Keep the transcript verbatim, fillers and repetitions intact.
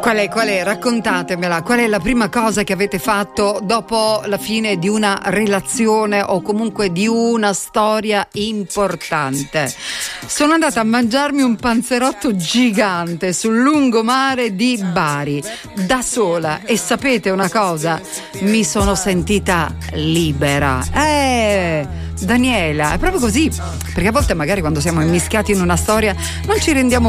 Qual è, qual è? Raccontatemela. Qual è la prima cosa che avete fatto dopo la fine di una relazione o comunque di una storia importante? Sono andata a mangiarmi un panzerotto gigante sul lungomare di Bari, da sola, e sapete una cosa? Mi sono sentita libera. Eh... Daniela, è proprio così, perché a volte magari quando siamo immischiati in una storia non ci rendiamo